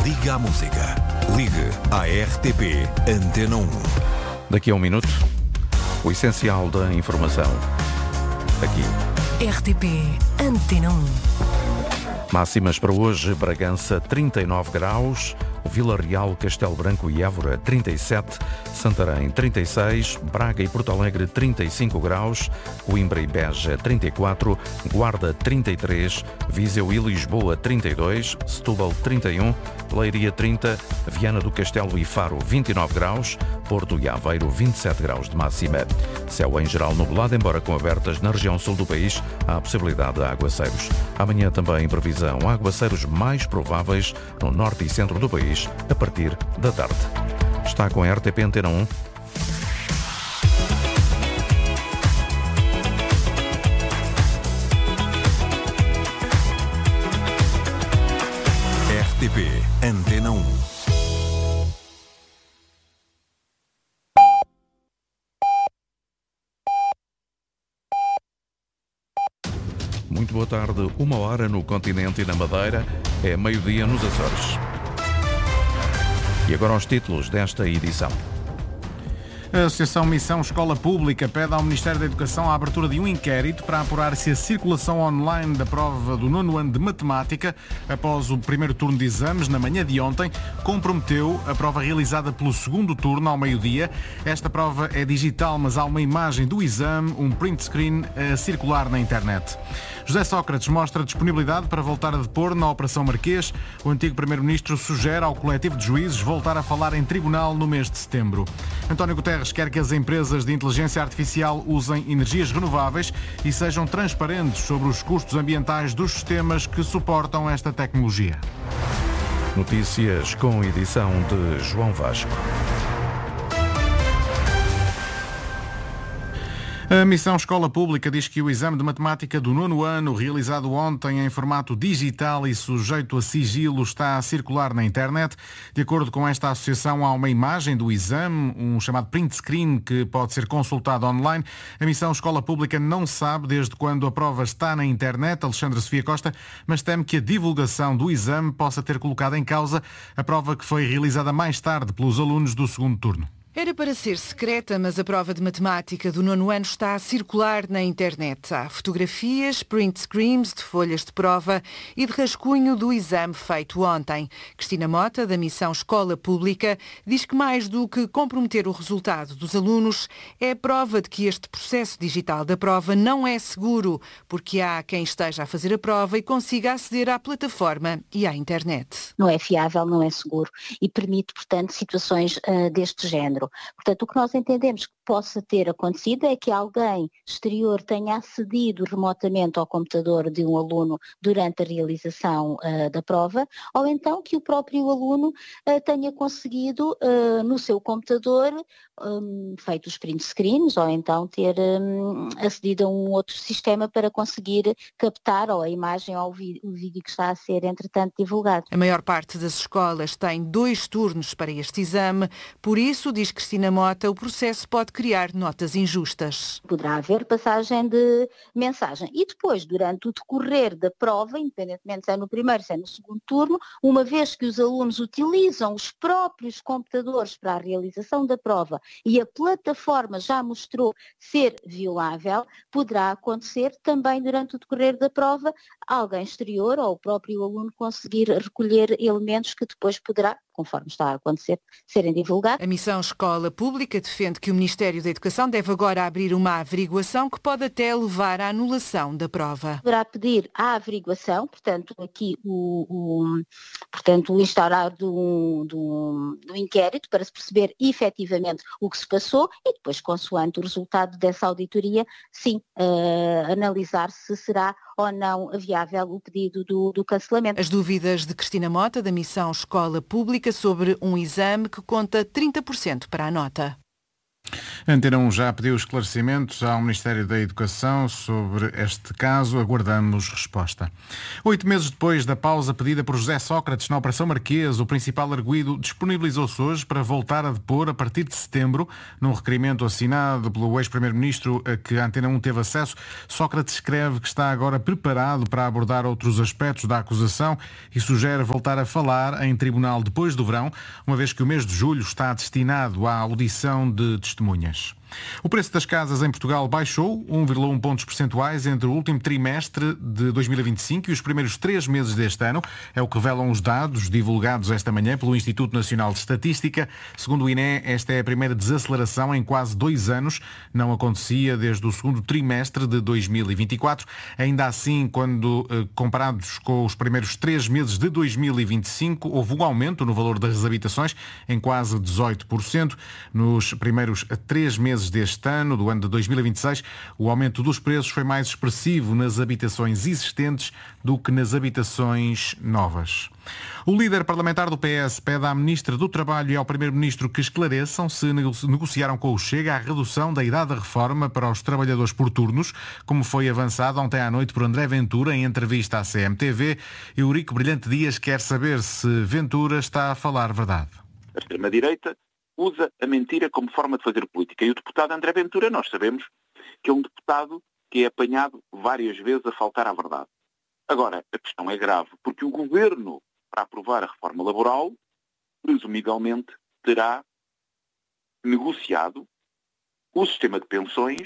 Liga à música. Ligue à RTP Antena 1. Daqui a um minuto, o essencial da informação. Aqui. RTP Antena 1. Máximas para hoje: Bragança 39 graus, Vila Real, Castelo Branco e Évora 37, Santarém 36, Braga e Porto Alegre 35 graus, Coimbra e Beja 34, Guarda 33, Viseu e Lisboa 32, Setúbal 31, Leiria 30, Viana do Castelo e Faro 29 graus, Porto e Aveiro 27 graus de máxima. Céu em geral nublado, embora com abertas na região sul do país, há a possibilidade de aguaceiros. Amanhã também previsão aguaceiros mais prováveis no norte e centro do país a partir da tarde. Está com a RTP Antena 1. RTP Antena 1. Muito boa tarde. 1h no continente e na Madeira. É meio-dia nos Açores. E agora os títulos desta edição. A Associação Missão Escola Pública pede ao Ministério da Educação a abertura de um inquérito para apurar se a circulação online da prova do 9º ano de Matemática, após o primeiro turno de exames, na manhã de ontem, comprometeu a prova realizada pelo segundo turno, ao meio-dia. Esta prova é digital, mas há uma imagem do exame, um print screen, a circular na internet. José Sócrates mostra disponibilidade para voltar a depor na Operação Marquês. O antigo Primeiro-Ministro sugere ao coletivo de juízes voltar a falar em tribunal no mês de setembro. António Guterres quer que as empresas de inteligência artificial usem energias renováveis e sejam transparentes sobre os custos ambientais dos sistemas que suportam esta tecnologia. Notícias com edição de João Vasco. A Missão Escola Pública diz que o exame de matemática do 9º ano, realizado ontem em formato digital e sujeito a sigilo, está a circular na internet. De acordo com esta associação, há uma imagem do exame, um chamado print screen, que pode ser consultado online. A Missão Escola Pública não sabe desde quando a prova está na internet, Alexandra Sofia Costa, mas teme que a divulgação do exame possa ter colocado em causa a prova que foi realizada mais tarde pelos alunos do segundo turno. Era para ser secreta, mas a prova de matemática do 9º ano está a circular na internet. Há fotografias, print screens de folhas de prova e de rascunho do exame feito ontem. Cristina Mota, da Missão Escola Pública, diz que mais do que comprometer o resultado dos alunos, é a prova de que este processo digital da prova não é seguro, porque há quem esteja a fazer a prova e consiga aceder à plataforma e à internet. Não é fiável, não é seguro e permite, portanto, situações deste género. Portanto, o que nós entendemos que possa ter acontecido é que alguém exterior tenha acedido remotamente ao computador de um aluno durante a realização da prova, ou então que o próprio aluno tenha conseguido no seu computador feito os print screens, ou então ter acedido a um outro sistema para conseguir captar ou a imagem ou o vídeo que está a ser, entretanto, divulgado. A maior parte das escolas tem 2 turnos para este exame, por isso, diz Cristina Mota, o processo pode criar notas injustas. Poderá haver passagem de mensagem e depois, durante o decorrer da prova, independentemente se é no primeiro, se é no segundo turno, uma vez que os alunos utilizam os próprios computadores para a realização da prova e a plataforma já mostrou ser violável, poderá acontecer também durante o decorrer da prova alguém exterior ou o próprio aluno conseguir recolher elementos que depois poderá, conforme está a acontecer, serem divulgados. A Missão Escola Pública defende que o Ministério da Educação deve agora abrir uma averiguação que pode até levar à anulação da prova. Poderá pedir a averiguação, portanto, aqui portanto, o instaurar do inquérito para se perceber efetivamente o que se passou e depois, consoante o resultado dessa auditoria, sim, analisar se será ou não viável o pedido do cancelamento. As dúvidas de Cristina Mota, da Missão Escola Pública, sobre um exame que conta 30% para a nota. A Antena 1 já pediu esclarecimentos ao Ministério da Educação sobre este caso. Aguardamos resposta. 8 meses depois da pausa pedida por José Sócrates na Operação Marquês, o principal arguido disponibilizou-se hoje para voltar a depor a partir de setembro. Num requerimento assinado pelo ex-primeiro-ministro a que a Antena 1 teve acesso, Sócrates escreve que está agora preparado para abordar outros aspectos da acusação e sugere voltar a falar em tribunal depois do verão, uma vez que o mês de julho está destinado à audição de testemunhas. O preço das casas em Portugal baixou 1,1 pontos percentuais entre o último trimestre de 2025 e os primeiros 3 meses deste ano. É o que revelam os dados divulgados esta manhã pelo Instituto Nacional de Estatística. Segundo o INE, esta é a primeira desaceleração em quase 2 anos. Não acontecia desde o segundo trimestre de 2024. Ainda assim, quando comparados com os primeiros 3 meses de 2025, houve um aumento no valor das habitações em quase 18%. Nos primeiros 3 meses deste ano, do ano de 2026, o aumento dos preços foi mais expressivo nas habitações existentes do que nas habitações novas. O líder parlamentar do PS pede à Ministra do Trabalho e ao Primeiro-Ministro que esclareçam se negociaram com o Chega a redução da idade da reforma para os trabalhadores por turnos, como foi avançado ontem à noite por André Ventura em entrevista à CMTV. Eurico Brilhante Dias quer saber se Ventura está a falar verdade. A extrema-direita usa a mentira como forma de fazer política. E o deputado André Ventura, nós sabemos que é um deputado que é apanhado várias vezes a faltar à verdade. Agora, a questão é grave, porque o Governo, para aprovar a reforma laboral, presumivelmente terá negociado o sistema de pensões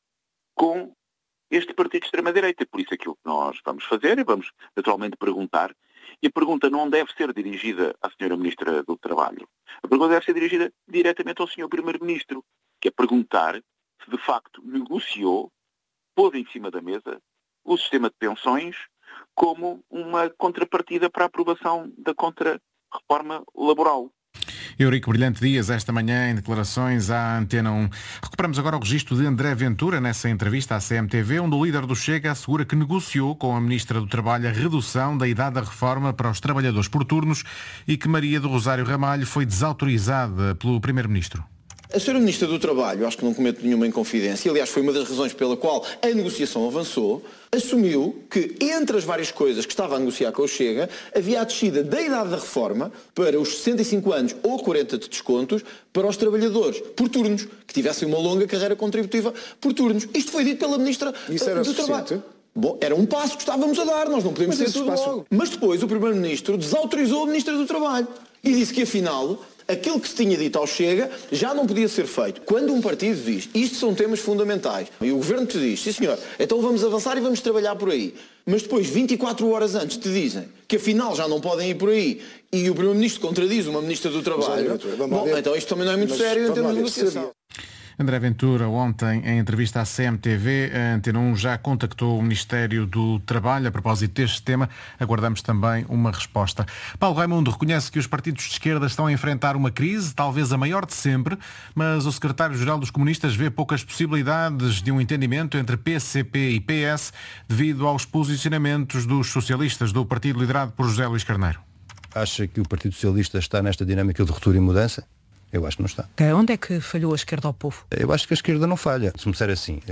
com este partido de extrema-direita. Por isso aquilo que nós vamos fazer é vamos naturalmente perguntar, e a pergunta não deve ser dirigida à Sra. Ministra do Trabalho. A pergunta deve ser dirigida diretamente ao Sr. Primeiro-Ministro, que é perguntar se de facto negociou, pôs em cima da mesa o sistema de pensões como uma contrapartida para a aprovação da contra-reforma laboral. Eurico Brilhante Dias, esta manhã, em declarações à Antena 1. Recuperamos agora o registro de André Ventura nessa entrevista à CMTV, onde o líder do Chega assegura que negociou com a Ministra do Trabalho a redução da idade da reforma para os trabalhadores por turnos e que Maria do Rosário Ramalho foi desautorizada pelo Primeiro-Ministro. A Sra. Ministra do Trabalho, acho que não cometo nenhuma inconfidência, aliás foi uma das razões pela qual a negociação avançou, assumiu que entre as várias coisas que estava a negociar com o Chega, havia a descida da idade da reforma para os 65 anos ou 40 de descontos para os trabalhadores por turnos, que tivessem uma longa carreira contributiva por turnos. Isto foi dito pela Ministra do Trabalho. Bom, era um passo que estávamos a dar, nós não podemos ter tudo logo. Mas depois o Primeiro-Ministro desautorizou a Ministra do Trabalho e disse que afinal aquilo que se tinha dito ao Chega já não podia ser feito. Quando um partido diz, isto são temas fundamentais, e o Governo te diz, sim senhor, então vamos avançar e vamos trabalhar por aí. Mas depois, 24 horas antes, te dizem que afinal já não podem ir por aí e o Primeiro-Ministro contradiz uma Ministra do Trabalho. Bom, então isto também não é muito sério em termos de negociação. André Ventura, ontem, em entrevista à CMTV, a Antena 1 já contactou o Ministério do Trabalho a propósito deste tema. Aguardamos também uma resposta. Paulo Raimundo reconhece que os partidos de esquerda estão a enfrentar uma crise, talvez a maior de sempre, mas o secretário-geral dos comunistas vê poucas possibilidades de um entendimento entre PCP e PS devido aos posicionamentos dos socialistas do partido liderado por José Luís Carneiro. Acha que o Partido Socialista está nesta dinâmica de ruptura e mudança? Eu acho que não está. Onde é que falhou a esquerda ao povo? Eu acho que a esquerda não falha. Se me disser assim,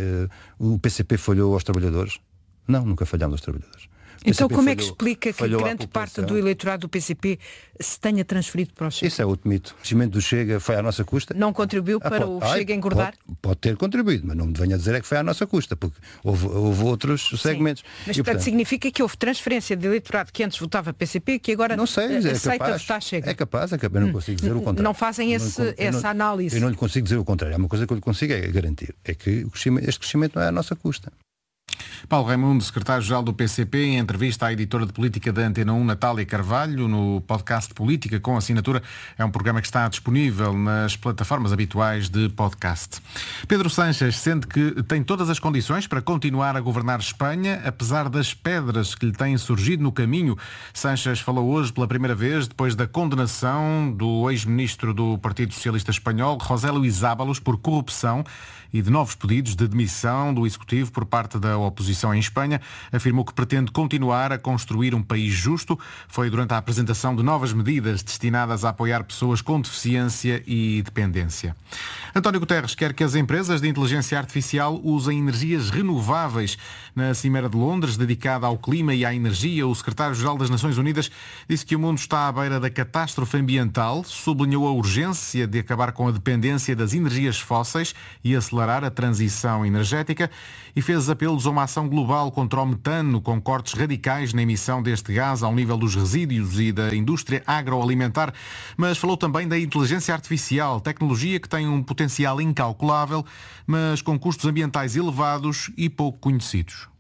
o PCP falhou aos trabalhadores? Não, nunca falhámos aos trabalhadores. Então como é que explica que grande parte do eleitorado do PCP se tenha transferido para o Chega? Isso é outro mito. O crescimento do Chega foi à nossa custa. Não contribuiu para o Chega engordar? Pode ter contribuído, mas não me venha dizer é que foi à nossa custa, porque houve outros segmentos. Mas portanto significa que houve transferência de eleitorado que antes votava PCP que agora não sei, aceita votar Chega? É capaz, eu não consigo dizer o contrário. Não fazem essa análise? Eu não lhe consigo dizer o contrário. Há uma coisa que eu lhe consigo é garantir. É que este crescimento não é à nossa custa. Paulo Raimundo, secretário-geral do PCP, em entrevista à editora de política da Antena 1, Natália Carvalho, no podcast Política com Assinatura. É um programa que está disponível nas plataformas habituais de podcast. Pedro Sánchez sente que tem todas as condições para continuar a governar Espanha, apesar das pedras que lhe têm surgido no caminho. Sánchez falou hoje pela primeira vez, depois da condenação do ex-ministro do Partido Socialista Espanhol, José Luís Ábalos, por corrupção e de novos pedidos de demissão do Executivo por parte da oposição. oposição em Espanha, afirmou que pretende continuar a construir um país justo. Foi durante a apresentação de novas medidas destinadas a apoiar pessoas com deficiência e dependência. António Guterres quer que as empresas de inteligência artificial usem energias renováveis. Na Cimeira de Londres, dedicada ao clima e à energia, o secretário-geral das Nações Unidas disse que o mundo está à beira da catástrofe ambiental, sublinhou a urgência de acabar com a dependência das energias fósseis e acelerar a transição energética e fez apelos a uma ação global contra o metano, com cortes radicais na emissão deste gás ao nível dos resíduos e da indústria agroalimentar, mas falou também da inteligência artificial, tecnologia que tem um potencial incalculável, mas com custos ambientais elevados e pouco conhecidos.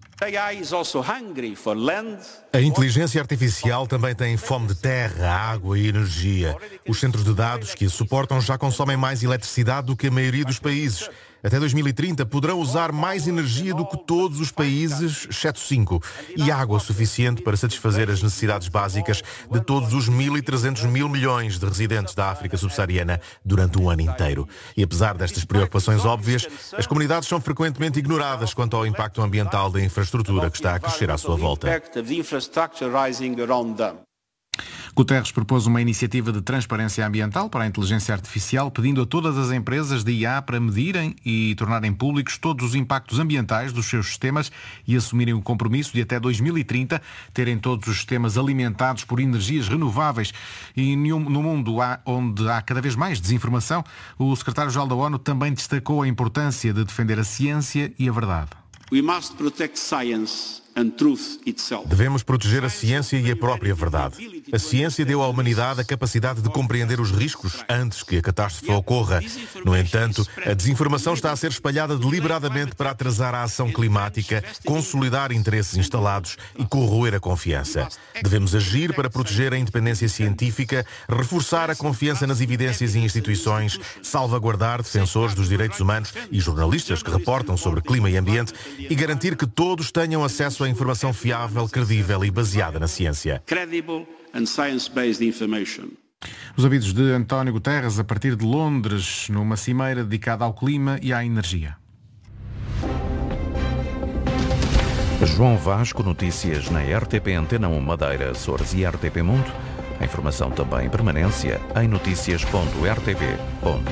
A inteligência artificial também tem fome de terra, água e energia. Os centros de dados que a suportam já consomem mais eletricidade do que a maioria dos países. Até 2030 poderão usar mais energia do que todos os países, exceto 5, e água suficiente para satisfazer as necessidades básicas de todos os 1.300 mil milhões de residentes da África subsaariana durante um ano inteiro. E apesar destas preocupações óbvias, as comunidades são frequentemente ignoradas quanto ao impacto ambiental da infraestrutura que está a crescer à sua volta. Guterres propôs uma iniciativa de transparência ambiental para a inteligência artificial, pedindo a todas as empresas de IA para medirem e tornarem públicos todos os impactos ambientais dos seus sistemas e assumirem o compromisso de até 2030 terem todos os sistemas alimentados por energias renováveis. E no mundo onde há cada vez mais desinformação, o secretário-geral da ONU também destacou a importância de defender a ciência e a verdade. Devemos proteger a ciência e a própria verdade. A ciência deu à humanidade a capacidade de compreender os riscos antes que a catástrofe ocorra. No entanto, a desinformação está a ser espalhada deliberadamente para atrasar a ação climática, consolidar interesses instalados e corroer a confiança. Devemos agir para proteger a independência científica, reforçar a confiança nas evidências e instituições, salvaguardar defensores dos direitos humanos e jornalistas que reportam sobre clima e ambiente e garantir que todos tenham acesso à informação fiável, credível e baseada na ciência. Os avisos de António Guterres a partir de Londres, numa cimeira dedicada ao clima e à energia. João Vasco, notícias na RTP Antena 1 Madeira, Açores e RTP Mundo. A informação também em permanência em noticias.rtp.pt.